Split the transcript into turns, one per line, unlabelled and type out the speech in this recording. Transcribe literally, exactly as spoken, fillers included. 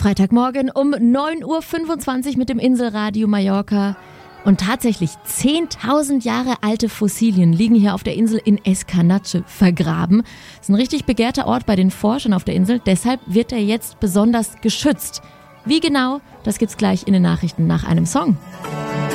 Freitagmorgen um neun Uhr fünfundzwanzig mit dem Inselradio Mallorca. Und tatsächlich zehntausend Jahre alte Fossilien liegen hier auf der Insel in Escanache vergraben. Das ist ein richtig begehrter Ort bei den Forschern auf der Insel. Deshalb wird er jetzt besonders geschützt. Wie genau, das gibt's gleich in den Nachrichten nach einem Song.